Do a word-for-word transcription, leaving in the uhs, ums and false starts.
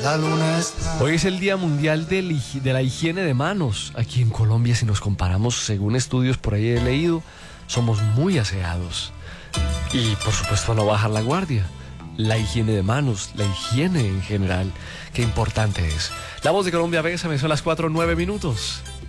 La luna está... Hoy es el Día Mundial de, la- de la Higiene de Manos. Aquí en Colombia, si nos comparamos, según estudios por ahí he leído, somos muy aseados. Y por supuesto no bajar la guardia. La higiene de manos, la higiene en general, qué importante es. La Voz de Colombia, Bésame, son las cuatro nueve minutos.